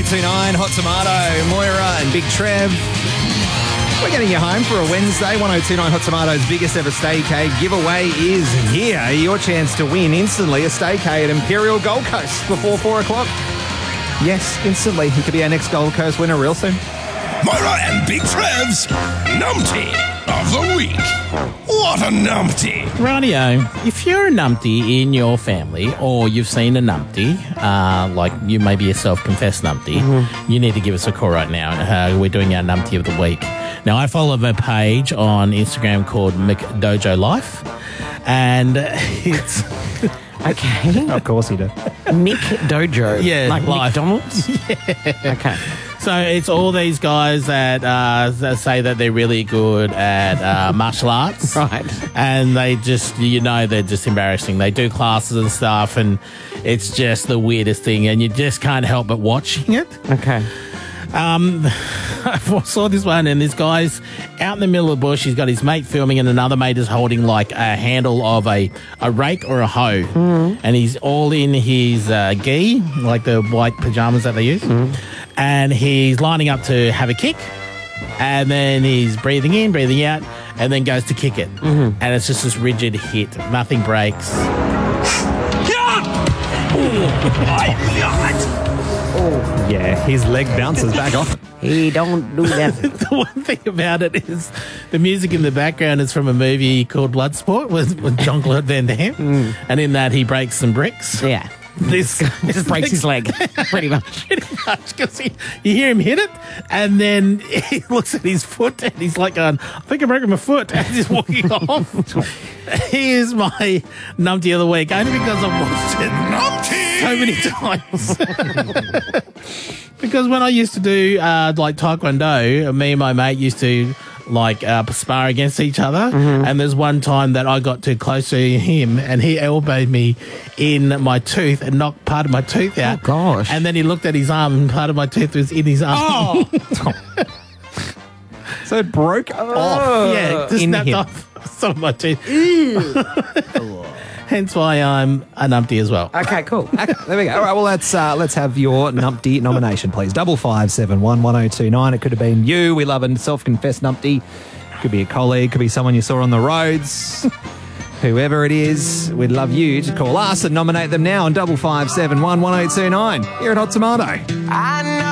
1029, Hot Tomato, Moira and Big Trev. We're getting you home for a Wednesday. 1029 Hot Tomato's biggest ever staycay giveaway is here. Your chance to win instantly a staycay at Imperial Gold Coast before 4 o'clock. Yes, instantly. He could be our next Gold Coast winner real soon. Moira and Big Trev's Numpty of the Week. What a numpty. Rightio, if you're a numpty in your family or you've seen a numpty, like you may be a self-confessed numpty, you need to give us a call right now. We're doing our numpty of the week. Now, I follow a page on Instagram called McDojo Life, and it's... Okay. Of course you do. Mick Dojo. Yeah, like life. McDonald's? Yeah. Okay. So it's all these guys that say that they're really good at martial arts. Right. And they just, they're just embarrassing. They do classes and stuff, and it's just the weirdest thing, and you just can't help but watching it. Okay. I saw this one, and this guy's out in the middle of the bush. He's got his mate filming, and another mate is holding like a handle of a rake or a hoe. And he's all in his gi, like the white pajamas that they use. And he's lining up to have a kick. And then he's breathing in, breathing out, and then goes to kick it. And it's just this rigid hit. Nothing breaks. Yeah, his leg bounces back off. He don't do that. The one thing about it is the music in the background is from a movie called Bloodsport with Jean-Claude Van Damme. And in that, he breaks some bricks. Yeah. This Just breaks his leg, pretty much. Pretty much, because you hear him hit it, and then he looks at his foot, and he's like going, I think I broke my foot, and he's walking off. He is my numpty of the week, only because I've watched it so many times. Because when I used to do like Taekwondo, me and my mate used to like spar against each other, and there's one time that I got too close to him and he elbowed me in my tooth and knocked part of my tooth out. Oh, gosh. And then he looked at his arm and part of my tooth was in his arm. So it broke off. Yeah, just in snapped him. off some of my teeth. Hence why I'm a numpty as well. Okay, cool. There we go. All right, well, let's have your numpty nomination, please. 5571 1029. It could have been you. We love a self-confessed numpty. Could be a colleague. Could be someone you saw on the roads. Whoever it is, we'd love you to call us and nominate them now on 5571 1029 here at Hot Tomato. I know.